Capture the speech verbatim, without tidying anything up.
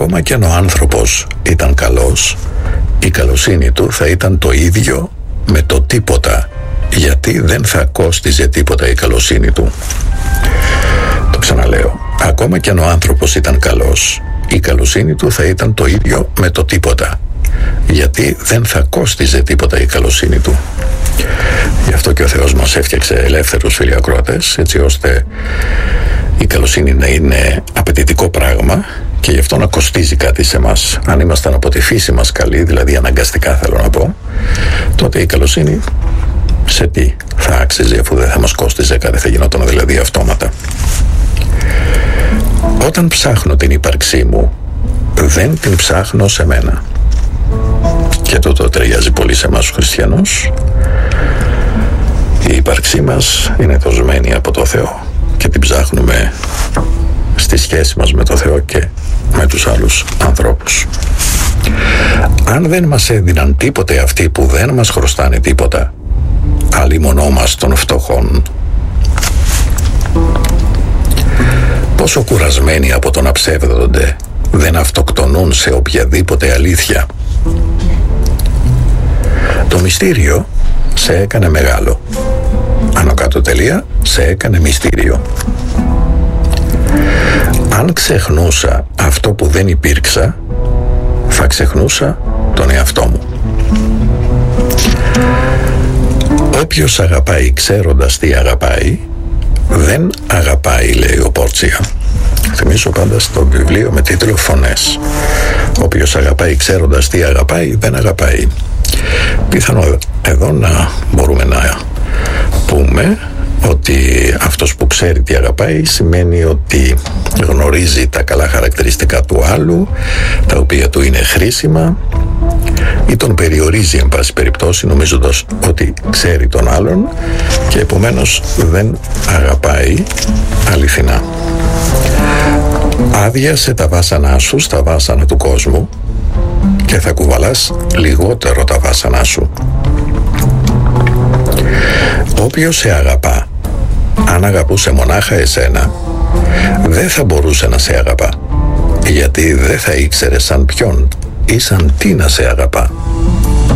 ακόμα κι αν ο άνθρωπος ήταν καλός, η καλοσύνη του θα ήταν το ίδιο με το τίποτα, γιατί δεν θα κόστιζε τίποτα η καλοσύνη του. Το ξαναλέω, ακόμα κι αν ο άνθρωπος ήταν καλός, η καλοσύνη του θα ήταν το ίδιο με το τίποτα, γιατί δεν θα κόστιζε τίποτα η καλοσύνη του. Γι' αυτό και ο Θεός μας έφτιαξε ελεύθερους φίλοι ακροατές, έτσι ώστε η καλοσύνη να είναι απαιτητικό πράγμα και γι' αυτό να κοστίζει κάτι σε μας. Αν ήμασταν από τη φύση μας καλοί, δηλαδή αναγκαστικά θέλω να πω, τότε η καλοσύνη σε τι θα άξιζε, αφού δεν θα μας κόστιζε κάτι, θα γινόταν δηλαδή αυτόματα. Όταν ψάχνω την ύπαρξή μου, δεν την ψάχνω σε μένα. Και τούτο ταιριάζει πολύ σε εμάς τους χριστιανούς. Η ύπαρξή μας είναι δοσμένη από το Θεό και την ψάχνουμε στη σχέση μας με το Θεό και με τους άλλους ανθρώπους. Αν δεν μας έδιναν τίποτε αυτοί που δεν μας χρωστάνε τίποτα, αλλήμονό μας των φτωχών, πόσο κουρασμένοι από το να ψεύδονται δεν αυτοκτονούν σε οποιαδήποτε αλήθεια. Το μυστήριο σε έκανε μεγάλο. Άνω κάτω τελεία, σε έκανε μυστήριο. Αν ξεχνούσα αυτό που δεν υπήρξα, θα ξεχνούσα τον εαυτό μου. Όποιος αγαπάει ξέροντας τι αγαπάει, δεν αγαπάει, λέει ο Πόρτσια. Θυμίσω πάντα στο βιβλίο με τίτλο «Φωνές». Όποιος αγαπάει ξέροντας τι αγαπάει, δεν αγαπάει. Πιθανό εδώ να μπορούμε να πούμε ότι αυτός που ξέρει τι αγαπάει σημαίνει ότι γνωρίζει τα καλά χαρακτηριστικά του άλλου, τα οποία του είναι χρήσιμα, ή τον περιορίζει εν πάση περιπτώσει νομίζοντας ότι ξέρει τον άλλον και επομένως δεν αγαπάει αληθινά. Άδειασε τα βάσανά σου στα βάσανα του κόσμου και θα κουβαλάς λιγότερο τα βάσανά σου. Όποιος σε αγαπά, αν αγαπούσε μονάχα εσένα, δεν θα μπορούσε να σε αγαπά, γιατί δεν θα ήξερε σαν ποιον ή σαν τι να σε αγαπά.